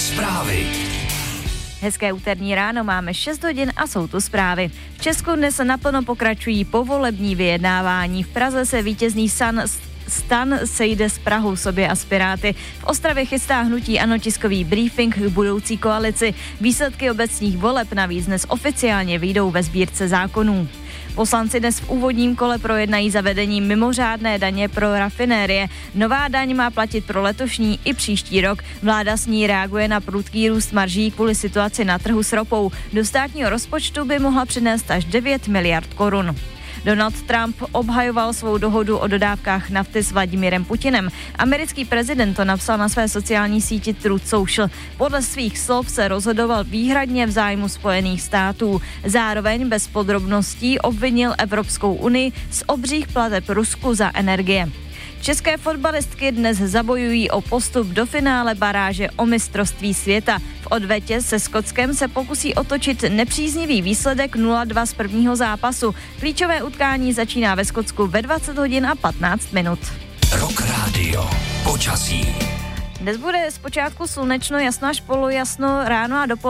Zprávy. Hezké úterní ráno, máme 6 hodin a jsou tu zprávy. V Česku dnes naplno pokračují povolební vyjednávání. V Praze se vítězný STAN sejde s Prahou sobě a s Piráty. V Ostravě chystá hnutí ANO tiskový briefing k budoucí koalici. Výsledky obecních voleb navíc dnes oficiálně vyjdou ve sbírce zákonů. Poslanci dnes v úvodním kole projednají zavedení mimořádné daně pro rafinérie. Nová daň má platit pro letošní i příští rok. Vláda s ní reaguje na prudký růst marží kvůli situaci na trhu s ropou. Do státního rozpočtu by mohla přinést až 9 miliard korun. Donald Trump obhajoval svou dohodu o dodávkách nafty s Vladimirem Putinem. Americký prezident to napsal na své sociální síti Truth Social. Podle svých slov se rozhodoval výhradně v zájmu Spojených států. Zároveň bez podrobností obvinil Evropskou unii z obřích plateb Rusku za energie. České fotbalistky dnes zabojují o postup do finále baráže o mistrovství světa. V odvetě se Skotskem se pokusí otočit nepříznivý výsledek 0-2 z prvního zápasu. Klíčové utkání začíná ve Skotsku ve 20 hodin a 15 minut. Rock Radio. Počasí. Dnes bude zpočátku slunečno, jasno až polojasno, ráno a dopoledne